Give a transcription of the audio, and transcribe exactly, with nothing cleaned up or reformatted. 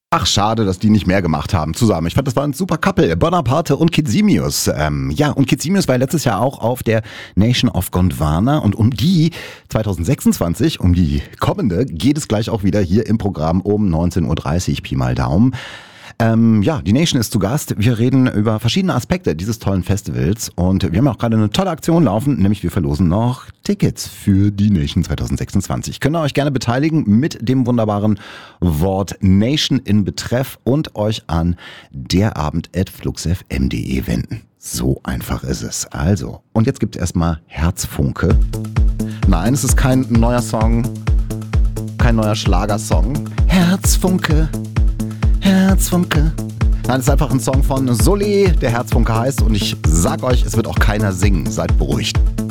Ach, schade, dass die nicht mehr gemacht haben zusammen. Ich fand, das war ein super Couple. Bonaparte und Kitsimius. Ähm, ja, und Kitsimius war letztes Jahr auch auf der Nation of Gondwana. Und um die zwanzig sechsundzwanzig, um die kommende, geht es gleich auch wieder hier im Programm um neunzehn Uhr dreißig, Pi mal Daumen. Ähm, ja, die Nation ist zu Gast. Wir reden über verschiedene Aspekte dieses tollen Festivals und wir haben auch gerade eine tolle Aktion laufen, nämlich wir verlosen noch Tickets für die Nation zwanzig sechsundzwanzig. Könnt ihr euch gerne beteiligen mit dem wunderbaren Wort Nation in Betreff und euch an derabend at fluxfm punkt de wenden. So einfach ist es. Also, und jetzt gibt es erstmal Herzfunke. Nein, es ist kein neuer Song, kein neuer Schlagersong. Herzfunke. Herzfunke. Nein, es ist einfach ein Song von Sully, der Herzfunke heißt und ich sag euch, es wird auch keiner singen. Seid beruhigt.